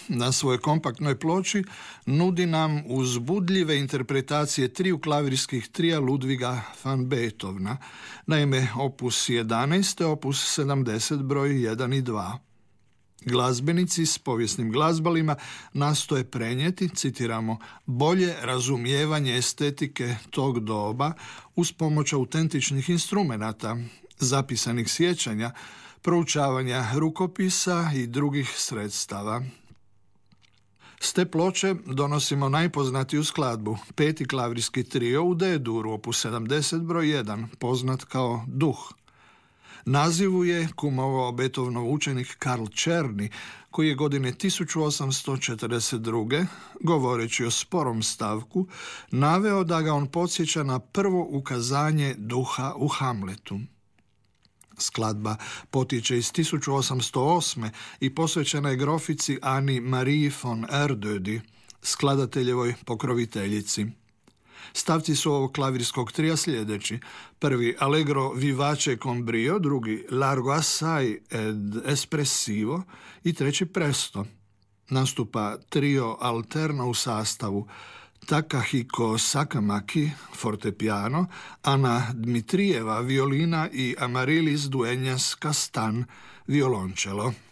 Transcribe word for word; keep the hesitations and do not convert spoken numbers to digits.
na svojoj kompaktnoj ploči nudi nam uzbudljive interpretacije triju klavirskih trija Ludviga van Beethovena, naime opus jedanaest, opus sedamdeset broj jedan i dva. Glazbenici s povijesnim glazbalima nastoje prenijeti, citiramo, bolje razumijevanje estetike tog doba uz pomoć autentičnih instrumenata, zapisanih sjećanja, proučavanja rukopisa i drugih sredstava. S te ploče donosimo najpoznatiju skladbu, peti klavirski trio u D-duru, opus sedamdeset broj jedan, poznat kao Duh. Nazivu je kumovao Beethovenov učenik Karl Czerny, koji je godine tisuću osamsto četrdeset druge, govoreći o sporom stavku, naveo da ga on podsjeća na prvo ukazanje duha u Hamletu. Skladba potiče iz tisuću osamsto osme i posvećena je grofici Ani Marie von Erdödy, skladateljevoj pokroviteljici. Stavci su ovog klavirskog trija sljedeći: prvi Allegro vivace con brio, drugi Largo assai ed espressivo i treći Presto. Nastupa trio alterno u sastavu Takahiko Sakamaki, fortepiano, Ana Dmitrijeva, violina i Amarilis Dueñas Castan, violončelo.